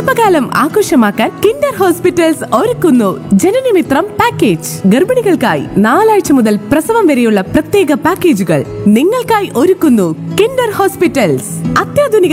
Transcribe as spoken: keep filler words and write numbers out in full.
ഗർഭകാലം ആഘോഷമാക്കാൻ Kinder hospitals ഒരുക്കുന്നു ജനനമിത്രം പാക്കേജ്. ഗർഭിണികൾക്കായി നാലാഴ്ച മുതൽ പ്രസവം വരെയുള്ള പ്രത്യേക പാക്കേജുകൾ നിങ്ങൾക്കായി ഒരുക്കുന്നു കിൻഡർ ഹോസ്പിറ്റൽസ്. അത്യാധുനിക